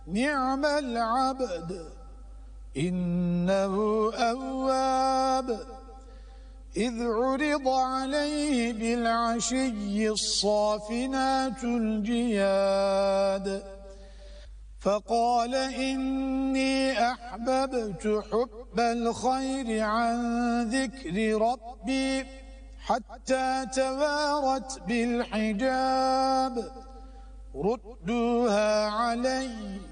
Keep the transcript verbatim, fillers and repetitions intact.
نعم العبد إنه أواب إذ عرض عليه بالعشي الصافنات الجياد فقال إني أحببت حب الخير عن ذكر ربي حتى توارت بالحجاب ردوها علي